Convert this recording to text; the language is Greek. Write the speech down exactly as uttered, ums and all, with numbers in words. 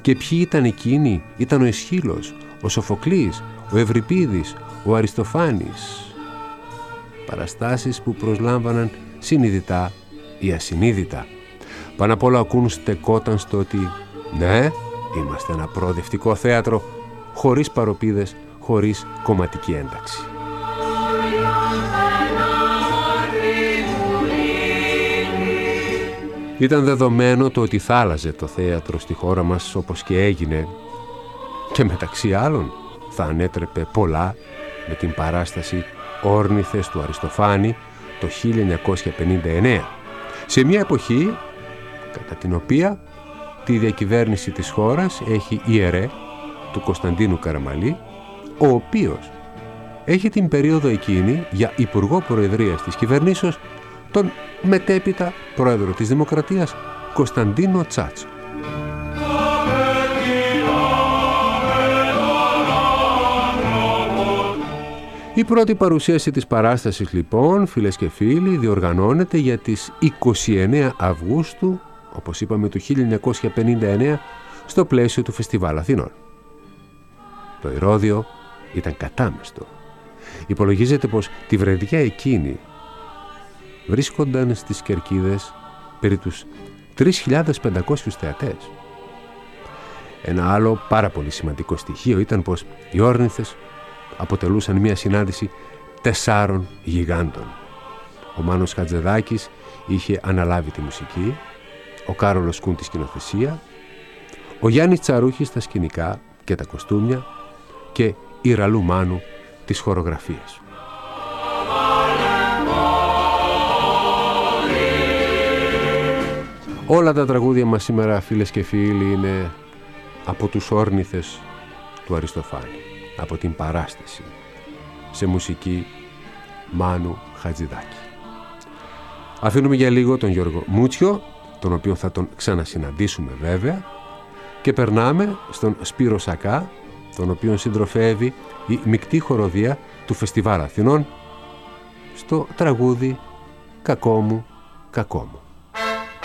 Και ποιοι ήταν εκείνοι? Ήταν ο Αισχύλος, ο Σοφοκλής, ο Ευρυπίδης, ο Αριστοφάνης. Παραστάσεις που προσλάμβαναν συνειδητά ή ασυνείδητα. Πάνω απ' όλα ο Κουν στεκόταν στο ότι ναι, είμαστε ένα προοδευτικό θέατρο, χωρίς παροπίδες, χωρίς κομματική ένταξη. Ήταν δεδομένο το ότι θα άλλαζε το θέατρο στη χώρα μας, όπως και έγινε, και μεταξύ άλλων θα ανέτρεπε πολλά με την παράσταση Όρνηθες του Αριστοφάνη το χίλια εννιακόσια πενήντα εννέα, σε μια εποχή κατά την οποία τη διακυβέρνηση της χώρας έχει ιερέ του Κωνσταντίνου Καραμαλή, ο οποίος έχει την περίοδο εκείνη για υπουργό προεδρίας της κυβερνήσεως τον μετέπειτα πρόεδρο της Δημοκρατίας Κωνσταντίνο Τσάτσο. Η πρώτη παρουσίαση της παράστασης λοιπόν, φίλες και φίλοι, διοργανώνεται για τις είκοσι εννέα Αυγούστου, όπως είπαμε, του χίλια εννιακόσια πενήντα εννέα, στο πλαίσιο του Φεστιβάλ Αθηνών. Το ηρώδειο ήταν κατάμεστο. Υπολογίζεται πως τη βραδιά εκείνη βρίσκονταν στις κερκίδες περί τους τρεις χιλιάδες πεντακόσιους θεατές. Ένα άλλο πάρα πολύ σημαντικό στοιχείο ήταν πως οι Όρνηθες αποτελούσαν μια συνάντηση τεσσάρων γιγάντων. Ο Μάνος Χατζηδάκης είχε αναλάβει τη μουσική, ο Κάρολος Κουν τη σκηνοθεσία, ο Γιάννης Τσαρούχης στα σκηνικά και τα κοστούμια και η Ραλού Μάνου τις χορογραφίες. Όλα τα τραγούδια μας σήμερα, φίλες και φίλοι, είναι από τους Όρνηθες του Αριστοφάνη, από την παράσταση, σε μουσική Μάνου Χατζηδάκη. Αφήνουμε για λίγο τον Γιώργο Μούτσιο, τον οποίο θα τον ξανασυναντήσουμε βέβαια, και περνάμε στον Σπύρο Σακά, τον οποίο συντροφεύει η μεικτή χοροδία του Φεστιβάλ Αθηνών, στο τραγούδι «Κακό μου, κακό μου».